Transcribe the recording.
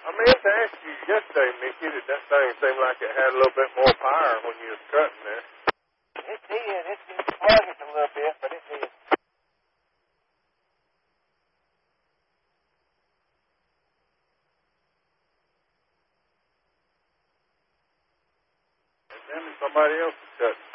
I meant to ask you yesterday, Mickey, that thing seemed like it had a little bit more power when you was cutting there. It did. It did sluggish a little bit, but it did. And then somebody else was cutting.